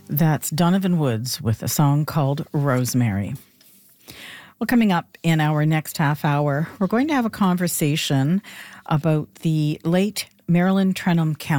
That's Donovan Woods with a song called Rosemary. Well, coming up in our next half hour, we're going to have a conversation about the late Marilyn Trenholm County